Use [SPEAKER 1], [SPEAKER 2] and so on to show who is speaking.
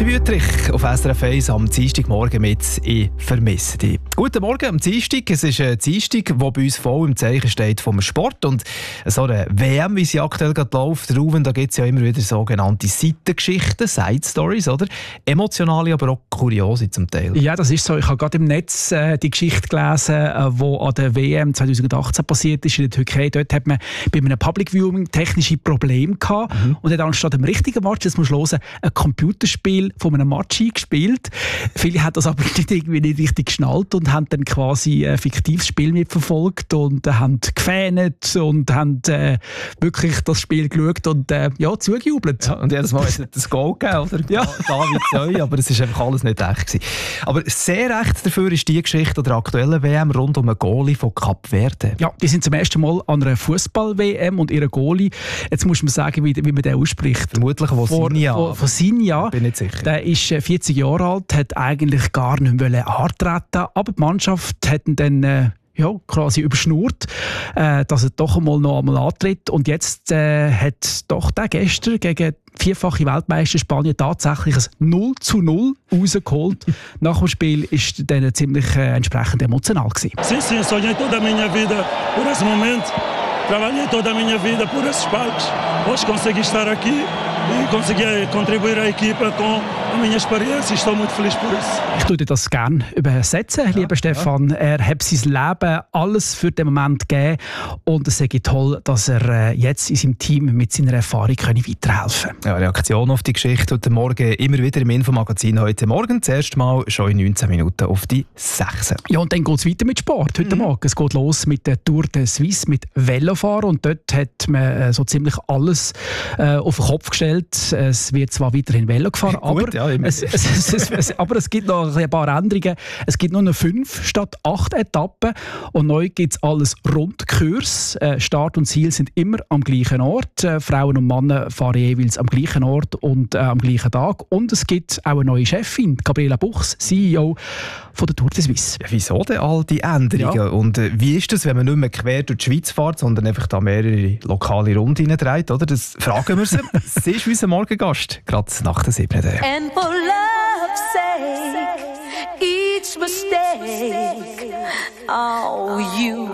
[SPEAKER 1] Sophie Wüttrich auf SRF 1 am Dienstagmorgen mit «Ich vermisse dich». Guten Morgen am Dienstag. Es ist ein Dienstag, der bei uns voll im Zeichen steht vom Sport. Und so eine WM, wie sie aktuell gerade läuft, Ruven, da gibt es ja immer wieder sogenannte Seitengeschichten, Side-Stories, oder? Emotionale, aber auch kuriose zum Teil.
[SPEAKER 2] Ja, das ist so. Ich habe gerade im Netz die Geschichte gelesen, die an der WM 2018 passiert ist in der Türkei. Dort hat man bei einem Public Viewing technische Probleme gehabt und hat anstatt dem richtigen Match, das muss man hören, ein Computerspiel von einem Match eingespielt. Viele haben das aber nicht richtig geschnallt und haben dann quasi ein fiktives Spiel mitverfolgt und haben gefähnet und haben wirklich das Spiel geschaut und zugejubelt.
[SPEAKER 1] Ja, und jedes Mal hat es das Goal gegeben, oder?
[SPEAKER 2] Ja.
[SPEAKER 1] David Zeu, aber es ist einfach alles nicht echt gewesen. Aber sehr echt dafür ist die Geschichte der aktuellen WM rund um einen Goalie von Kap Verde.
[SPEAKER 2] Ja, die sind zum ersten Mal an einer Fußball-WM und ihre Goalie, jetzt muss man sagen, wie man den ausspricht.
[SPEAKER 1] Vermutlich von Sinja.
[SPEAKER 2] Bin nicht sicher. Der ist 40 Jahre alt, hat eigentlich gar nicht mehr antreten, aber die Mannschaft hat ihn dann quasi überschnurrt, dass er doch einmal antritt. Und jetzt hat doch der gestern gegen vierfache Weltmeister Spanien tatsächlich ein 0:0 rausgeholt. Nach dem Spiel war dann ziemlich entsprechend emotional gewesen.
[SPEAKER 3] Sim, sonhei toda a minha vida por esse momento. Trabalhei toda a minha vida por esses palcos. Hoje consegui estar aqui e consegui contribuir à equipa com a minha experiência. Estou muito feliz por isso.
[SPEAKER 2] Ich tue dir das gerne übersetzen, lieber Stefan. Er hat sein Leben alles für den Moment gegeben und es sei toll, dass er jetzt in seinem Team mit seiner Erfahrung weiterhelfen kann.
[SPEAKER 1] Ja, Reaktion auf die Geschichte heute Morgen immer wieder im Infomagazin heute Morgen. Zuerst mal schon in 19 Minuten auf die 6.
[SPEAKER 2] Ja, und dann geht es weiter mit Sport heute Morgen. Es geht los mit der Tour de Suisse, mit Velofahren und dort hat man so ziemlich alles auf den Kopf gestellt. Es wird zwar weiterhin Velo gefahren,
[SPEAKER 1] Gut,
[SPEAKER 2] aber es gibt noch ein paar Änderungen. Es gibt nur noch 5 statt 8 Etappen und neu gibt es alles Rundkurs. Start und Ziel sind immer am gleichen Ort. Frauen und Männer fahren jeweils am gleichen Ort und am gleichen Tag. Und es gibt auch eine neue Chefin, Gabriela Buchs, CEO von der Tour de Suisse.
[SPEAKER 1] Ja, wieso denn all die Änderungen? Ja. Und wie ist das, wenn man nicht mehr quer durch die Schweiz fährt, sondern einfach da mehrere lokale Runden dreht, oder? Das fragen wir sie. Sie ist unser Morgengast, gerade nach der 7.
[SPEAKER 4] And for love's sake, each mistake, oh, you